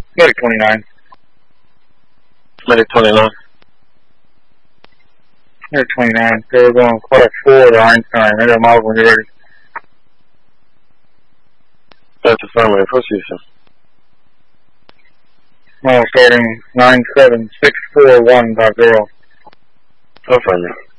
Medic 29. Medic 29. Medic 29. They're going class 4 to Einstein. I got a model when you're ready. That's affirmative. Proceed, sir. Model starting 97641.0. Affirmative.